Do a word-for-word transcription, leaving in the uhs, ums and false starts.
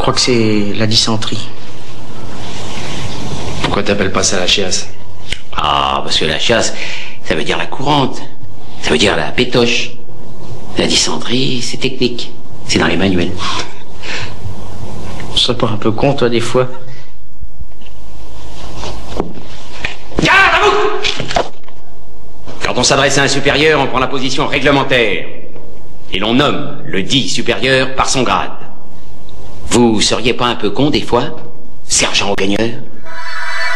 crois que c'est la dysenterie. Pourquoi t'appelles pas ça la chiasse? Ah, parce que la chiasse, ça veut dire la courante. Ça veut dire la pétoche. La dysenterie, c'est technique. C'est dans les manuels. Tu serais pas un peu con, toi, des fois? Garde à vous! Quand on s'adresse à un supérieur, on prend la position réglementaire. Et l'on nomme le dit supérieur par son grade. Vous seriez pas un peu con, des fois, sergent au gagneur?